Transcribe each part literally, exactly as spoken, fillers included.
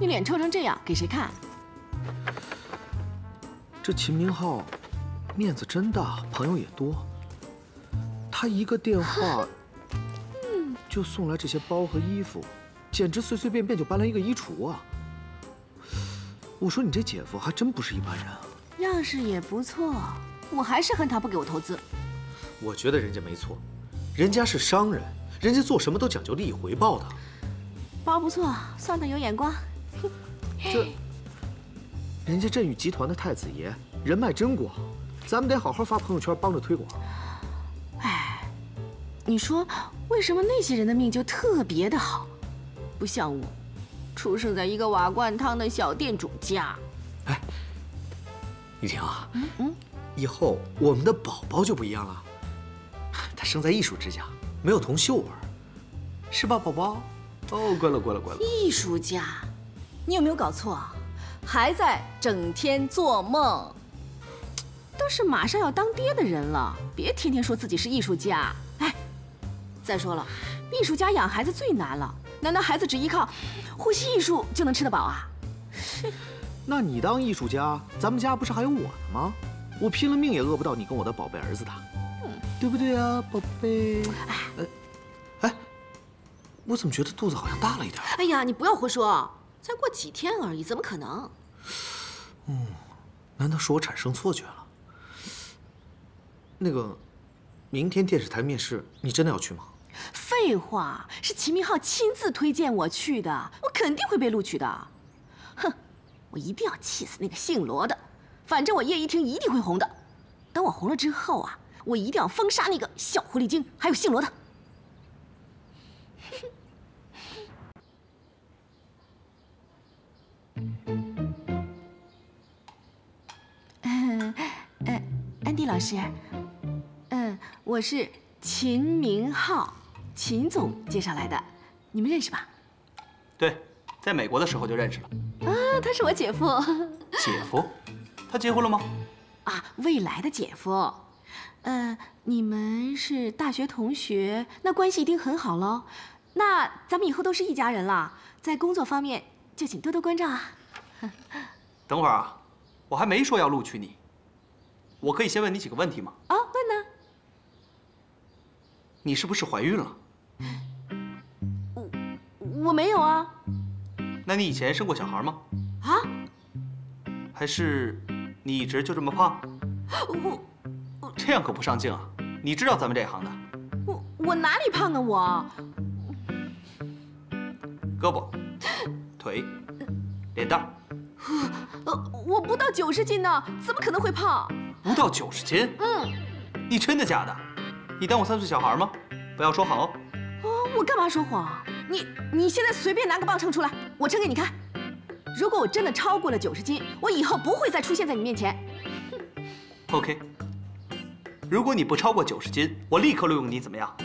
你脸臭成这样，给谁看？ 这秦明浩面子真大，朋友也多。他一个电话就送来这些包和衣服，简直随随便便就搬来一个衣橱啊！我说你这姐夫还真不是一般人啊。 样式也不错，我还是恨他不给我投资。 我觉得人家没错，人家是商人，人家做什么都讲究利益回报的。 包不错，算他有眼光。 这，人家振宇集团的太子爷人脉真广，咱们得好好发朋友圈帮着推广。 哎，你说为什么那些人的命就特别的好，不像我，出生在一个瓦罐汤的小店主家？ 哎，雨婷啊， 嗯嗯， 以后我们的宝宝就不一样了，他生在艺术之家，没有铜锈味儿，是吧，宝宝？哦，乖了，乖了，乖了。 艺术家，你有没有搞错？还在整天做梦。都是马上要当爹的人了，别天天说自己是艺术家。哎，再说了，艺术家养孩子最难了，难道孩子只依靠呼吸艺术就能吃得饱啊？ 那你当艺术家，咱们家不是还有我呢吗？我拼了命也饿不到你跟我的宝贝儿子的，嗯，对不对啊，宝贝？哎，呃，哎，我怎么觉得肚子好像大了一点？ 哎呀，你不要胡说，才过几天而已，怎么可能？ 嗯，难道是我产生错觉了？那个，明天电视台面试，你真的要去吗？ 废话，是秦明浩亲自推荐我去的，我肯定会被录取的。哼，我一定要气死那个姓罗的，反正我叶一婷一定会红的。等我红了之后啊，我一定要封杀那个小狐狸精，还有姓罗的。嗯，呃，安迪老师，嗯，我是秦明浩，秦总介绍来的，你们认识吧？ 对，在美国的时候就认识了。 啊，他是我姐夫。 姐夫？他结婚了吗？ 啊，未来的姐夫。呃，你们是大学同学，那关系一定很好喽。那咱们以后都是一家人了，在工作方面就请多多关照啊。 等会儿啊，我还没说要录取你，我可以先问你几个问题吗？ 哦，问呢。 你是不是怀孕了？ 我我没有啊。 那你以前生过小孩吗？ 啊？ 还是你一直就这么胖？ 我这样可不上镜啊！你知道咱们这行的。 我我哪里胖啊我？ 胳膊、腿、脸蛋。 呃，我不到九十斤呢，怎么可能会胖？ 不到九十斤？ 嗯。 你真的假的？你当我三岁小孩吗？不要说谎哦。 哦，我干嘛说谎？你你现在随便拿个磅秤出来，我称给你看。如果我真的超过了九十斤，我以后不会再出现在你面前。 OK。如果你不超过九十斤，我立刻录用你，怎么样？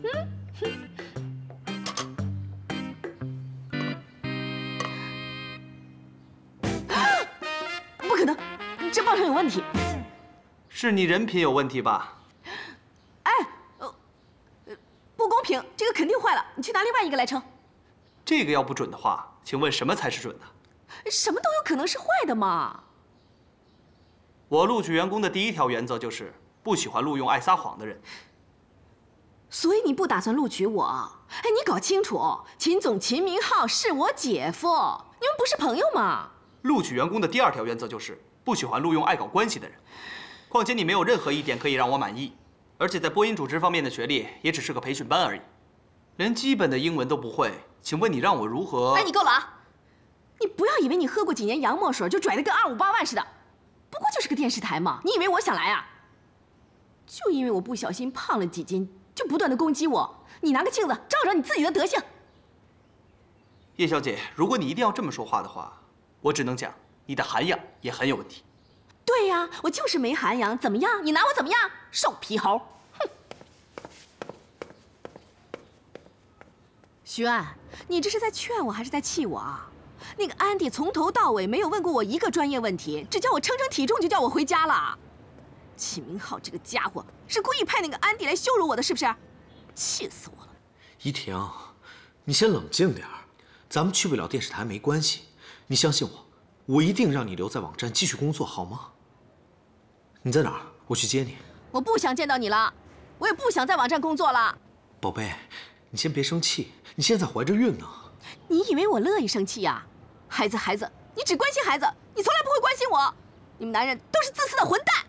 不可能，这磅秤有问题。 是你人品有问题吧？ 哎，呃，不公平，这个肯定坏了，你去拿另外一个来称。 这个要不准的话，请问什么才是准的？ 什么都有可能是坏的嘛。 我录取员工的第一条原则就是不喜欢录用爱撒谎的人。 所以你不打算录取我？哎，你搞清楚，秦总秦明浩是我姐夫，你们不是朋友吗？ 录取员工的第二条原则就是不喜欢录用爱搞关系的人。况且你没有任何一点可以让我满意，而且在播音主持方面的学历也只是个培训班而已，连基本的英文都不会。请问你让我如何？ 哎，你够了啊！你不要以为你喝过几年洋墨水就拽得跟二五八万似的，不过就是个电视台嘛，你以为我想来啊？就因为我不小心胖了几斤，就不断的攻击我，你拿个镜子照照你自己的德行。 叶小姐，如果你一定要这么说话的话，我只能讲你的涵养也很有问题。 对呀，我就是没涵养，怎么样？你拿我怎么样？瘦皮猴！哼！徐安，你这是在劝我还是在气我啊？那个安迪从头到尾没有问过我一个专业问题，只叫我称称体重就叫我回家了。秦明浩这个家伙是故意派那个安迪来羞辱我的，是不是？气死我了！ 依婷，你先冷静点儿，咱们去不了电视台没关系， 你相信我，我一定让你留在网站继续工作，好吗？你在哪儿？我去接你。 我不想见到你了，我也不想在网站工作了。 宝贝，你先别生气，你现在怀着孕呢。 你以为我乐意生气呀？孩子，孩子，你只关心孩子，你从来不会关心我。你们男人都是自私的混蛋。